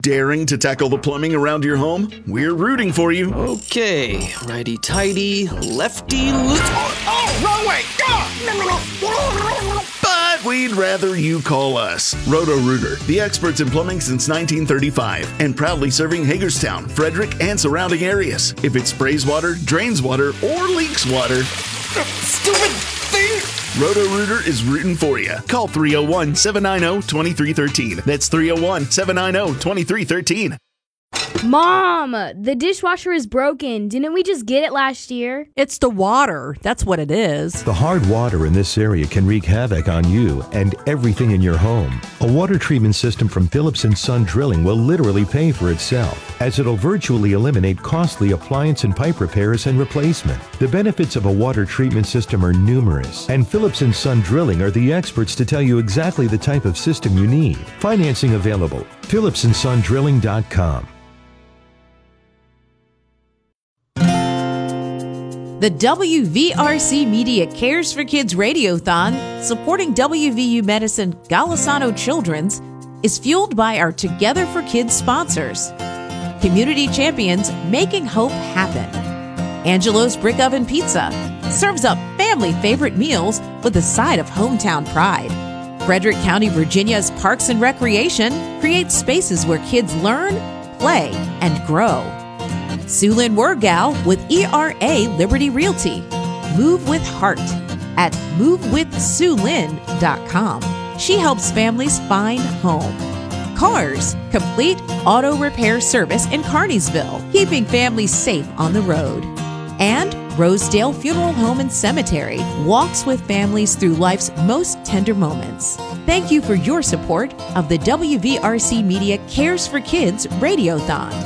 Daring to tackle the plumbing around your home? We're rooting for you. Okay, righty-tighty, lefty loose. Oh, wrong way! But we'd rather you call us. Roto-Rooter, the experts in plumbing since 1935, and proudly serving Hagerstown, Frederick, and surrounding areas. If it sprays water, drains water, or leaks water, Stupid thing! Roto-Rooter is rooting for you. Call 301-790-2313. That's 301-790-2313. Mom, the dishwasher is broken. Didn't we just get it last year? It's the water. That's what it is. The hard water in this area can wreak havoc on you and everything in your home. A water treatment system from Phillips & Son Drilling will literally pay for itself, as it'll virtually eliminate costly appliance and pipe repairs and replacement. The benefits of a water treatment system are numerous, and Phillips & Son Drilling are the experts to tell you exactly the type of system you need. Financing available. PhillipsandSonDrilling.com. The WVRC Media Cares for Kids Radiothon, supporting WVU Medicine Golisano Children's, is fueled by our Together for Kids sponsors. Community champions making hope happen. Angelo's Brick Oven Pizza serves up family favorite meals with a side of hometown pride. Frederick County, Virginia's Parks and Recreation creates spaces where kids learn, play, and grow. Sulin Wergal with ERA Liberty Realty. Move with heart at movewithsulin.com. She helps families find home. Cars, complete auto repair service in Carneysville, keeping families safe on the road. And Rosedale Funeral Home and Cemetery walks with families through life's most tender moments. Thank you for your support of the WVRC Media Cares for Kids Radiothon.